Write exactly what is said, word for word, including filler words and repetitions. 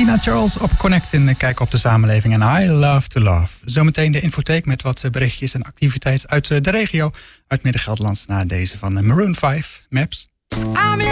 Tina Charles op Connect in Kijk op de Samenleving en I Love to Love. Zometeen de infotheek met wat berichtjes en activiteiten uit de regio. Uit Midden-Gelderland na deze van Maroon vijf, Maps.